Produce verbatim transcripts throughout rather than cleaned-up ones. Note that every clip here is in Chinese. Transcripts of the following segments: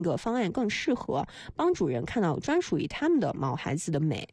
个方案更适合，帮主人看到专属于他们的毛孩子的美。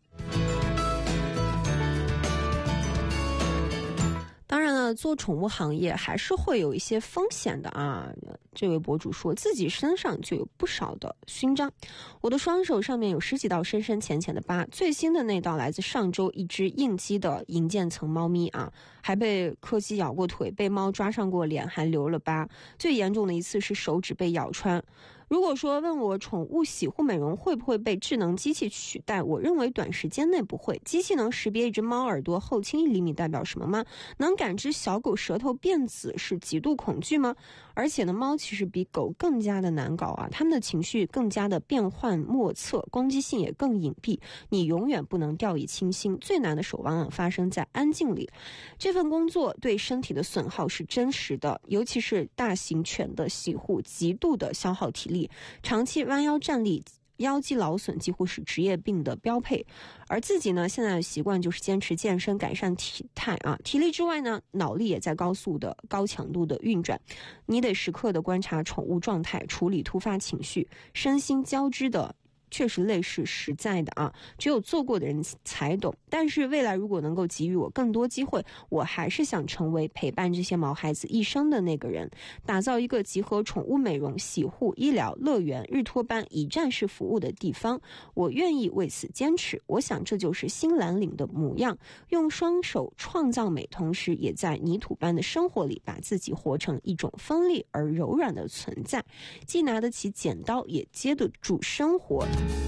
当然了，做宠物行业还是会有一些风险的啊。这位博主说自己身上就有不少的勋章，我的双手上面有十几道深深浅浅的疤，最新的那道来自上周一只应激的银渐层猫咪啊，还被柯基咬过腿，被猫抓上过脸，还留了疤。最严重的一次是手指被咬穿。如果说问我宠物洗护美容会不会被智能机器取代，我认为短时间内不会。机器能识别一只猫耳朵后倾一厘米代表什么吗？能感知小狗舌头变紫是极度恐惧吗？而且呢，猫其实比狗更加的难搞啊，它们的情绪更加的变幻莫测，攻击性也更隐蔽，你永远不能掉以轻心。最难的手往往发生在安静里。这份工作对身体的损耗是真实的，尤其是大型犬的洗护极度的消耗体力，长期弯腰站立，腰肌劳损几乎是职业病的标配。而自己呢，现在的习惯就是坚持健身，改善体态啊。体力之外呢，脑力也在高速的高强度的运转，你得时刻的观察宠物状态，处理突发情绪，身心交织的确实累是实在的啊，只有做过的人才懂。但是未来如果能够给予我更多机会，我还是想成为陪伴这些毛孩子一生的那个人，打造一个集合宠物美容、洗护、医疗、乐园、日托班一站式服务的地方。我愿意为此坚持，我想这就是新蓝领的模样，用双手创造美，同时也在泥土般的生活里把自己活成一种锋利而柔软的存在，既拿得起剪刀，也接得住生活。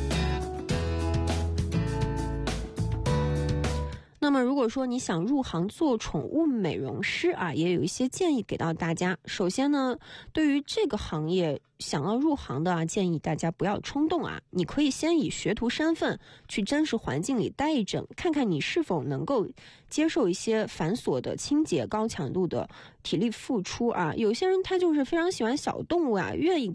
那么如果说你想入行做宠物美容师啊，也有一些建议给到大家。首先呢，对于这个行业想要入行的啊，建议大家不要冲动啊，你可以先以学徒身份去真实环境里待一阵，看看你是否能够接受一些繁琐的清洁、高强度的体力付出啊。有些人他就是非常喜欢小动物啊，愿意